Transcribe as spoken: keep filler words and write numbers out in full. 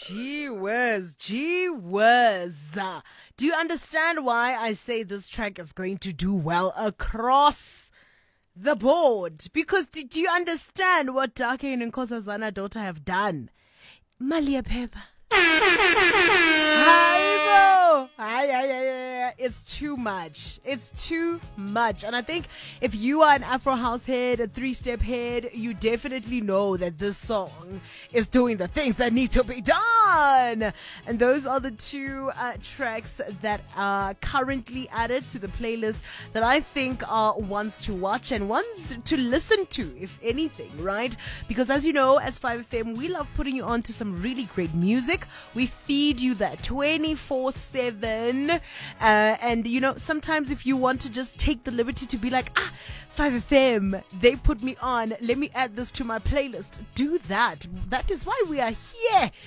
Gee whiz, gee whiz. Do you understand why I say this track is going to do well across the board? Because do, do you understand what Dake and Nkosazana daughter have done? Malia Pepper. Hayibo. Ay, ay, ay, ay. It's too much. It's too much. And I think if you are an Afro house head, a three-step head, you definitely know that this song is doing the things that need to be done. And those are the two uh, tracks that are currently added to the playlist that I think are ones to watch and ones to listen to, if anything, right? Because as you know, as five F M, we love putting you on to some really great music. We feed you that twenty-four seven. Uh, and, you know, sometimes if you want to just take the liberty to be like, ah, five F M, they put me on, let me add this to my playlist. Do that. That is why we are here.